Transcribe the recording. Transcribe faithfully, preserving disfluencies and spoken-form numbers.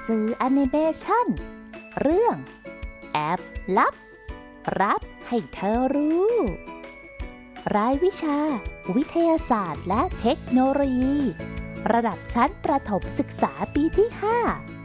สื่อแอนิเมชันเรื่องแอบลับรับให้เธอรู้รายวิชาวิทยาศาสตร์และเทคโนโลยีระดับชั้นประถมศึกษาปีที่ห้า